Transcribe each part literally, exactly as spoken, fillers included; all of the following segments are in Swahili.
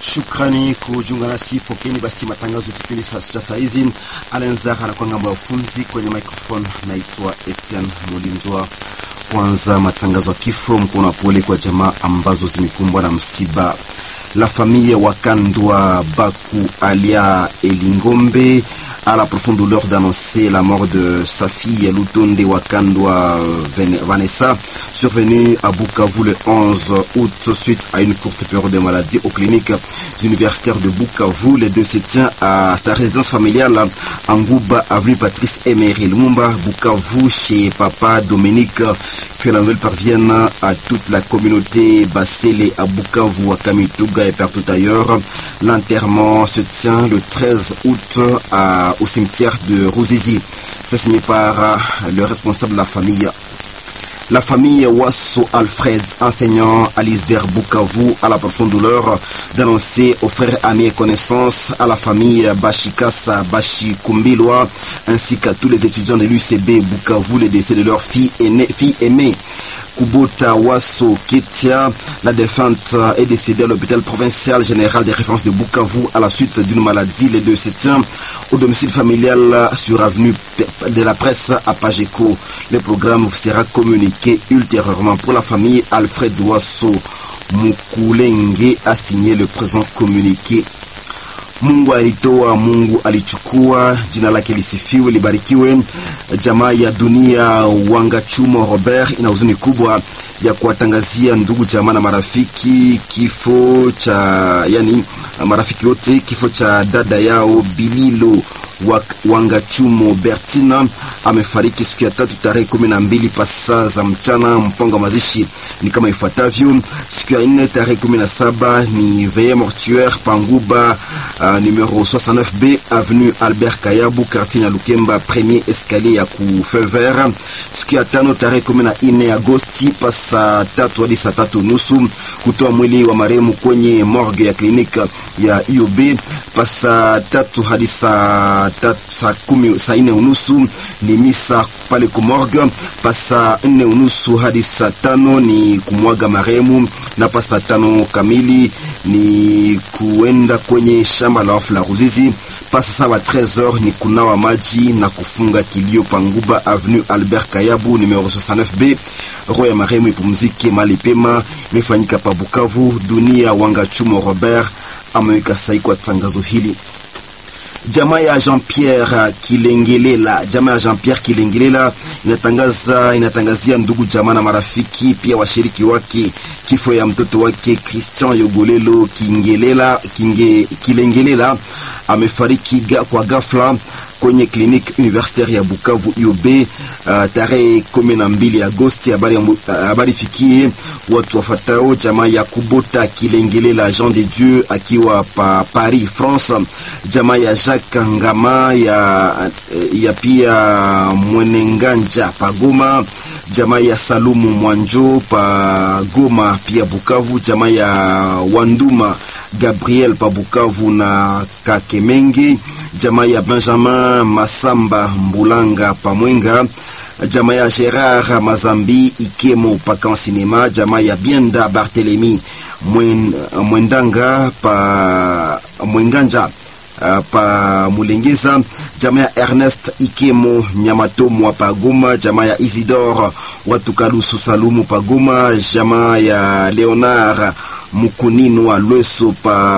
Shukrani kujiunga nasi. Pokeni basi matangazo kipindi saa sita saa hizi. Alenza anakuwa ngambo ya ufunzi kwenye microphone. Naitwa Etienne Mulindwa. Kwanza matangazo ya kifo, mkono pole kwa jamaa ambazo zimekumbwa na msiba. La famille Wakandwa Baku alia Elingombe a la profonde douleur d'annoncer la mort de sa fille Lutonde Wakandwa Vanessa, survenue à Bukavu le onze août suite à une courte période de maladie aux cliniques universitaires de Bukavu. Les deux se tient à sa résidence familiale en Gouba, avenue Patrice Emery Lumumba, Bukavu, chez Papa Dominique. Que la nouvelle parvienne à toute la communauté Bassele à Bukavu, à Kamituga et partout ailleurs. L'enterrement se tient le treize août à, au cimetière de Ruzizi. C'est signé par le responsable de la famille. La famille Wasso Alfred, enseignant à l'Isber Bukavu, à la profonde douleur d'annoncer aux frères, amis et connaissances, à la famille Bashikasa Bashikumbilwa, ainsi qu'à tous les étudiants de l'U C B Bukavu, les décès de leur fille aînée, fille aimée. Kubota Wasso Ketia, la défunte, est décédée à l'hôpital provincial général des références de Bukavu à la suite d'une maladie. Les deux se tiennent au domicile familial sur avenue de la Presse à Pageco. Le programme sera communiqué ultérieurement. Pour la famille, Alfred Wasso Mukulenge a signé le présent communiqué. Mungu alitoa, Mungu alichukua, jina lake lisifiwe, libarikiwe. Jamaa ya dunia Wangachumo Robert ina huzuni kubwa ya kuwatangazia ndugu jamaa na marafiki kifo cha, yani marafiki wote, kifo cha dada yao Bililo Wangachumo Bertina. Amefariki siku ya tatu tarehe kumi na mbili pasa za mchana. Mpango wa mazishi ni kama ifuatavyo. Siku ya nne tarehe kumi na saba ni veillée mortuaire Panguba, uh, numéro soixante-neuf B, avenue Albert Kayabu, quartier ya Lukemba, premier escalier ya ku feu vert. Siku ya tano tarehe kumi na nne Agosti pasa tatu hadi saa tatu nusu kutoa mwili wa marehemu kwenye morgue ya kliniki ya I O B. Pasa tatu hadi saa tatu saa kumi saa nne unusu ni misa pale ku morgue. Pasa nne unusu hadi saa tano ni kumwaga marehemu, na pasa tano kamili ni kuenda kwenye shamba la wafu la Ruzizi. Pasa saba treize heures ni kunawa maji na kufunga kilio Panguba, avenue Albert Kayabu, numéro soixante-neuf B. Roho ya marehemu ipumzike mahali pema. Imefanyika pa Bukavu. Dunia Wangachumo Robert ameweka sahihi kwa tangazo hili. Jamaa ya Jean-Pierre Kilengelela, jamaa ya Jean-Pierre Kilengelela inatangaza inatangazia ndugu jamaa na marafiki pia washiriki wake kifo ya mtoto wake Christian Yogolelo Kingelela Kinge Kilengelela. Amefariki kwa ghafla kwenye kliniki universitaire ya Bukavu I O B uh, tarehe kumi na mbili Agosti. Habari habari fikie watu wafatao jamaa ya Kubota Kilengelela Jean de Dieu akiwa pa Paris France, jamaa ya Jacques Ngama ya ya pia Mwenenganja pa Goma, jamaa ya Salumu Mwanjo pa Goma pia Bukavu, jamaa ya Wanduma Gabriel pa Bukavu na Kakemenge, jamaa ya Benjamin Masamba Mbulanga pa Mwenga, jamaa ya Gérard Mazambi Ikemo pa Kansinema, jamaa ya Bienda Barthelemy Mwen, Mwendanga pa Mwenganja Uh, pa Mulengeza, jamaa ya Ernest Ikemo Nyamatomo pa Goma, jamaa ya Isidore Watukalusu Salumu pa Goma, jamaa ya Leonard Mukunino wa Lweso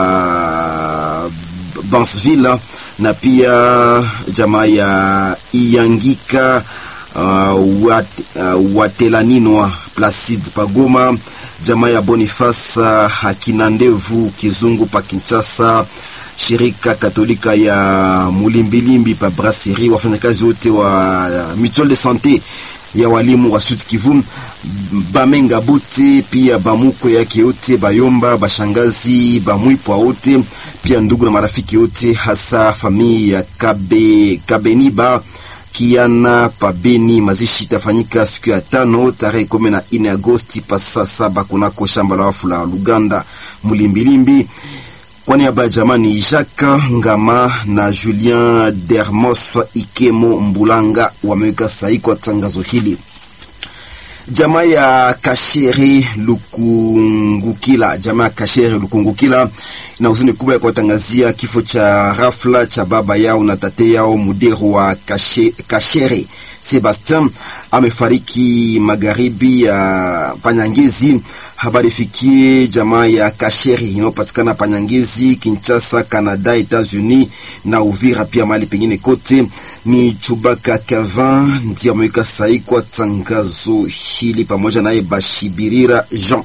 pa Bansville, na pia jamaa ya Iyangika uh, wat, uh, Watelanino Placide pa Goma, jamaa ya Boniface uh, Hakinandevu Kizungu pa Kinshasa, shirika Katolika ya Mulimbilimbi pa Brasserie, wafanyakazi wote wa Mutuelle de Santé ya walimu wa Sud Kivu, Bamenga Bote pia bamuko yake yote, Bayomba, bashangazi, bamwipwa wote, pia ndugu na marafiki wote, hasa familia ya Kabe Kabeniba Kiana pa Beni. Mazishi tafanyika siku ya tano tarehe kumi na nne Agosti pasa saba kunako shamba la wafu la Luganda Mulimbilimbi. Kwa niaba ya jamani Jacques Ngama na Julien Dermos Ikemo Mbulanga wameweka sahihi kwa tangazo hili. Jamaa ya Kasheri Lukungukila, jamaa ya Kasheri Lukungukila na huzuni kubwa ya kuwatangazia kifo cha rafla cha baba yao na tate yao Muderu wa Kashe, Kasheri Sebastian amefariki magharibi ya Panyangezi. Habari fikie jamaa ya Kasheri inayopatikana Panyangezi, Kinshasa, Canada, Etats-Unis na Uvira pia mahali pengine kote. Ni Chubaka Kevin ndiye ameweka sahihi kwa tangazo hili pamoja naye Bashibirira Jean.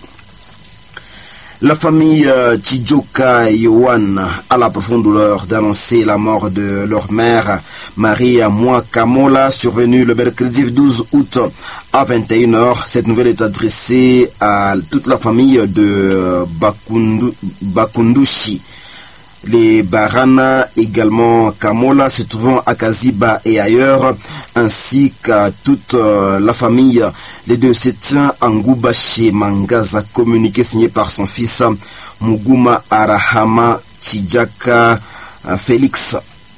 La famille euh, Chijoka Yohan a la profonde douleur d'annoncer la mort de leur mère, Maria Mwakamola, survenue le mercredi douze août à vingt et une heures. Cette nouvelle est adressée à toute la famille de Bakundu, Bakundushi. Les Barana, également Kamola, se trouvant à Kaziba et ailleurs, ainsi qu'à toute euh, la famille. Les deux se tient en Gouba chez Mangaza, communiqué signé par son fils Muguma Arahama Chijaka euh, Félix.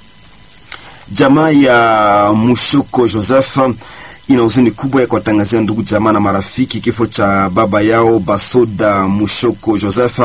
Jamaa ya Mushoko Joseph ina huzuni kubwa ya kuwatangazia ndugu jamaa na marafiki kifo cha baba yao Basoda Mushoko Joseph.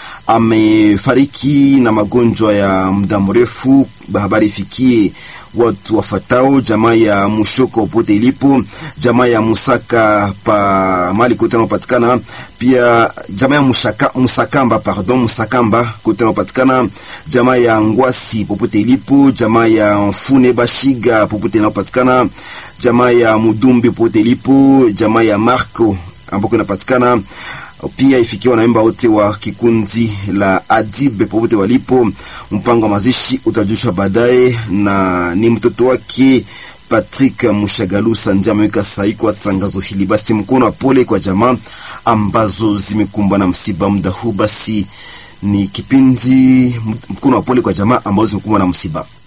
Amefariki na magonjwa ya muda mrefu. Habari fikie watu wafatao jamaa ya Mushoko pote ilipo, jamaa ya Musaka pa mali kote inapatikana, pia jamaa ya Mushaka Musakamba pardon Musakamba kote inapatikana, jamaa ya Ngwasi popote ilipo, jamaa ya Mfune Bashiga popote inapatikana, jamaa ya Mudumbi popote ilipo, jamaa ya Marco ambako inapatikana. Pia ifikiwa na memba wote wa kikundi la Adibe popote walipo. Mpango wa mazishi utajushwa baadaye, na ni mtoto wake Patrick Mushagalusa ndiye ameweka sahihi kwa tangazo hili. Basi mkono wa pole kwa jamaa ambazo zimekumbwa na msiba muda huu. Basi ni kipindi mkono wa pole kwa jamaa ambazo zimekumbwa na msiba.